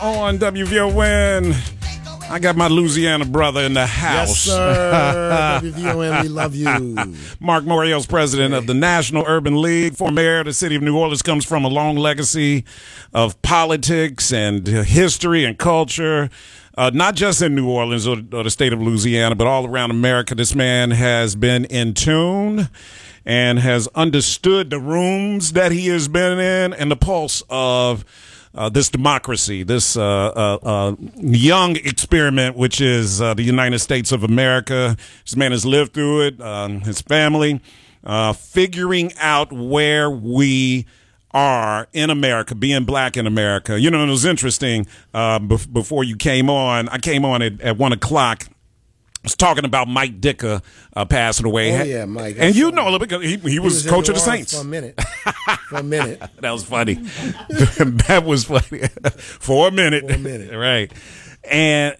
on WVON. I got my Louisiana brother in the house. Yes, sir. WVON, we love you. Mark Moriel's president of the National Urban League, former mayor of the city of New Orleans, comes from a long legacy of politics and history and culture. Not just in New Orleans or the state of Louisiana, but all around America. This man has been in tune and has understood the rooms that he has been in and the pulse of this democracy, this young experiment, which is the United States of America. This man has lived through it, his family, figuring out where we are in America, being black in America. You know, it was interesting before you came on. I came on at 1 o'clock. I was talking about Mike Dicker passing away. Oh, yeah, Mike. And you know, because he was coach of the Saints. For a minute. For a minute. That was funny. That was funny. For a minute. For a minute. Right. And